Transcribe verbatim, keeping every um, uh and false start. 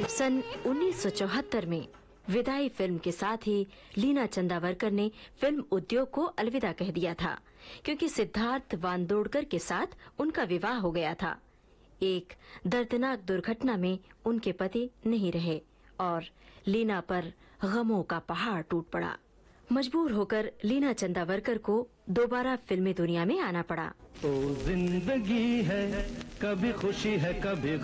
सन उन्नीस सौ चौहत्तर में विदाई फिल्म के साथ ही लीना चंदावरकर ने फिल्म उद्योग को अलविदा कह दिया था, क्योंकि सिद्धार्थ वांदोडकर के साथ उनका विवाह हो गया था। एक दर्दनाक दुर्घटना में उनके पति नहीं रहे और लीना पर गमों का पहाड़ टूट पड़ा। मजबूर होकर लीना चंदावरकर को दोबारा फिल्मी दुनिया में आना पड़ा। ओ जिंदगी है, कभी खुशी है कभी